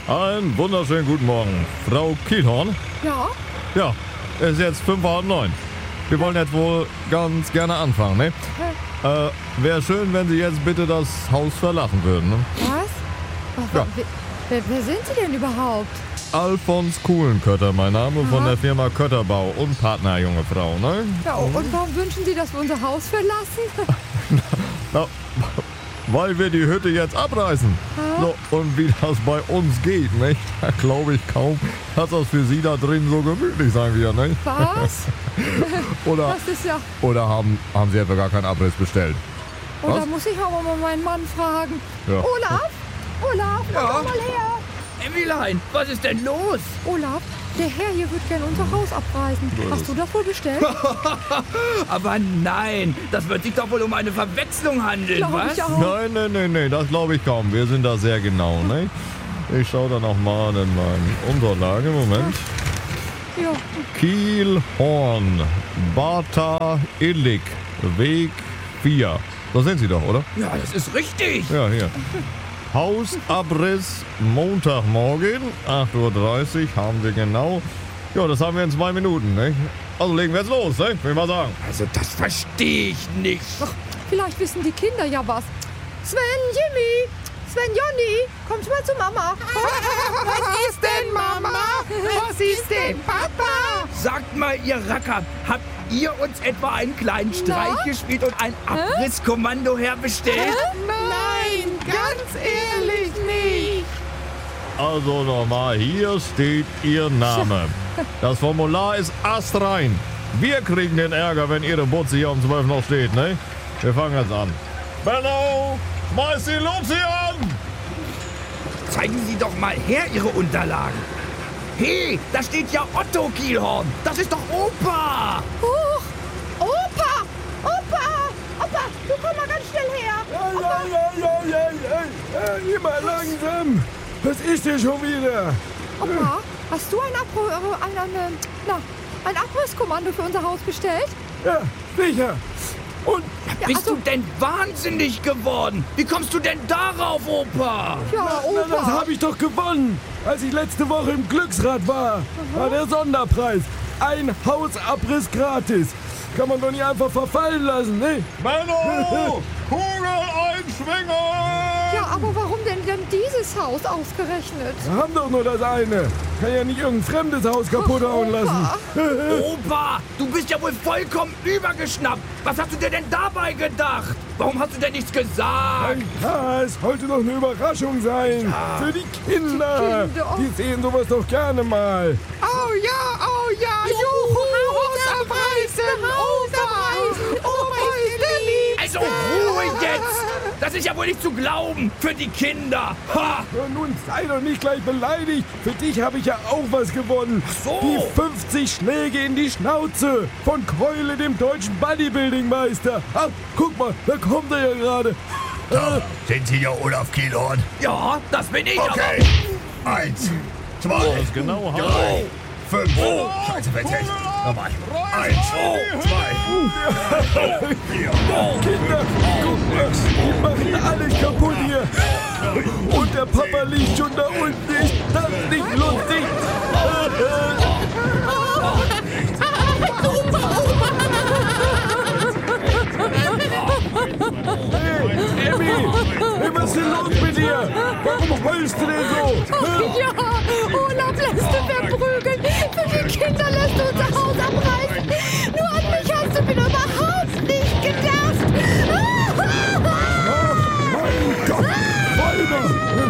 Einen wunderschönen guten Morgen, Frau Kielhorn. Ja? Ja, es ist jetzt 8:05. Wir wollen jetzt wohl ganz gerne anfangen, ne? Wäre schön, wenn Sie jetzt bitte das Haus verlassen würden, ne? Was? Ja. Wer sind Sie denn überhaupt? Alfons Kuhlenkötter, mein Name, von der Firma Kötterbau und Partner, junge Frau, ne? Ja, und warum wünschen Sie, dass wir unser Haus verlassen? Na, weil wir die Hütte jetzt abreißen. So, und wie das bei uns geht, ne? Da glaube ich kaum, dass das für Sie da drin so gemütlich sein wird, ne? Was? Oder, Das ist ja... oder haben Sie etwa gar keinen Abriss bestellt? Oder Was? muss ich aber mal meinen Mann fragen? Ja. Olaf, komm mal her. Emmilein, was ist denn los? Olaf, der Herr hier wird gern unser Haus abreißen. Hast du das wohl bestellt? Aber nein, das wird sich doch wohl um eine Verwechslung handeln, Glaub was? ich auch. Nein, das glaube ich kaum. Wir sind da sehr genau, ne? Ich schaue da noch mal in meine Unterlage. Moment. Ja. Kielhorn, Bata Illig, Weg 4. Da sind Sie doch, oder? Ja, das ist richtig. Ja, hier. Hausabriss Montagmorgen, 8:30 Uhr haben wir genau. Ja, das haben wir in 2 Minuten, ne? Also legen wir jetzt los, ne? Will ich mal sagen. Also das verstehe ich nicht. Ach, vielleicht wissen die Kinder ja was. Sven, Jimmy, Sven, Jonny, kommt mal zu Mama. Was ist denn Mama? Was ist denn Papa? Sagt mal, ihr Racker, habt ihr uns etwa einen kleinen Streich gespielt und ein Abrisskommando herbestellt? Nein, ganz ehrlich nicht. Also nochmal, hier steht Ihr Name. Das Formular ist astrein. Wir kriegen den Ärger, wenn Ihre Butze hier um 12 noch steht, ne? Wir fangen jetzt an. Benno, schmeiß die Luzi an! Zeigen Sie doch mal her Ihre Unterlagen. Hey, da steht ja Otto Kielhorn. Das ist doch Opa. Huch, Opa, du komm mal ganz schnell her. Immer langsam. Was ist denn schon wieder? Opa, hast du ein Abrisskommando für unser Haus bestellt? Ja, sicher. Und Bist du denn wahnsinnig geworden? Wie kommst du denn darauf, Opa? Ja, na, das Opa. habe ich doch gewonnen. Als ich letzte Woche im Glücksrad war der Sonderpreis. Ein Hausabriss gratis. Kann man doch nicht einfach verfallen lassen, ne? Benno, Kugel einschwingen! Ja, aber warum denn dieses Haus ausgerechnet? Wir haben doch nur das eine. Kann ja nicht irgendein fremdes Haus kaputt hauen lassen. Opa, du bist ja wohl vollkommen übergeschnappt. Was hast du dir denn dabei gedacht? Warum hast du denn nichts gesagt? Ja, es sollte doch eine Überraschung sein. Für die Kinder. Die sehen sowas doch gerne mal. Oh ja, juhu, Haus abreißen. Opa ist der Liebste. Also Ruhe jetzt! Das ist ja wohl nicht zu glauben für die Kinder. Ha! Ja, nun sei doch nicht gleich beleidigt. Für dich habe ich ja auch was gewonnen. so. Die 50 Schläge in die Schnauze von Keule, dem deutschen Bodybuilding-Meister. Ah, guck mal, da kommt er ja gerade. Sind Sie der Olaf Kielhorn? Ja, das bin ich Okay. 1, 2, Das genau 3, 5. Scheiße, verteilt. Nochmal. 1, 2, 4. Kinder, guck mal, die machen alles kaputt hier. Und der Papa liegt schon da unten. Ist das nicht lustig? Hey, Emmy, hey, was ist denn los mit dir? Warum heulst du denn so? Ja, Olaf lässt du verprügeln. Für die Kinder lässt du unser Haus abreißen. Nur an mich hast du wieder überhaupt nicht gedacht. Mein Gott, Räuber!